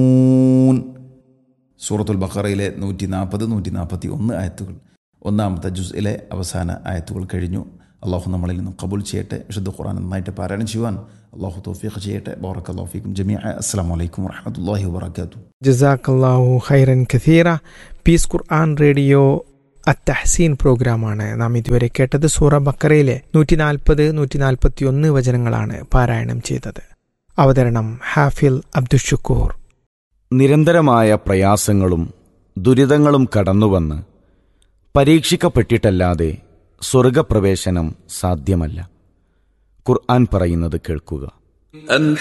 സൂറത്തുൽ ബഖറയിലെ 140, 141 ആയത്തുകൾ, ഒന്നാമത്തെ ജുസ്ഇലെ അവസാന ആയത്തുകൾ കഴിഞ്ഞു. അള്ളാഹു നമ്മളിൽ നിന്നും കബൂൽ ചെയ്യട്ടെ. വിശുദ്ധ ഖുർആൻ നന്നായിട്ട് പാരായണം ചെയ്യുവാൻ അള്ളാഹു തൗഫീഖ് ചെയ്യട്ടെ. ബറക്കല്ലാഹു ഫീക്കും ജമീഅ. അസ്സലാമു അലൈക്കും വറഹ്മത്തുള്ളാഹി വബറകാതുഹു. ജസാക്കല്ലാഹു ഖൈറൻ കസീറ. പീസ് ഖുർആൻ റേഡിയോ അത്തഹ്സീൻ പ്രോഗ്രാമാണ് നാം ഇതുവരെ കേട്ടത്. സൂറ ബക്കറയിലെ 140, 141 വചനങ്ങളാണ് പാരായണം ചെയ്തത്. അവതരണം ഹാഫിൽ അബ്ദുഷുക്കൂർ. നിരന്തരമായ പ്രയാസങ്ങളും ദുരിതങ്ങളും കടന്നുവന്ന് പരീക്ഷിക്കപ്പെട്ടിട്ടല്ലാതെ സ്വർഗപ്രവേശനം സാധ്യമല്ല. ഖുർആൻ പറയുന്നത് കേൾക്കുക.